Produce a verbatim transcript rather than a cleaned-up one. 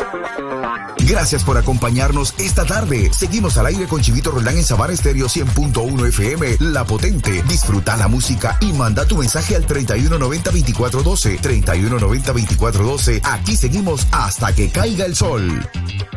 Gracias por acompañarnos esta tarde. Seguimos al aire con Chivito Roldán en Sabana Estéreo cien punto uno F M, La Potente. Disfruta la música y manda tu mensaje al treinta y uno noventa veinticuatro doce. treinta y uno noventa veinticuatro doce. Aquí seguimos hasta que caiga el sol.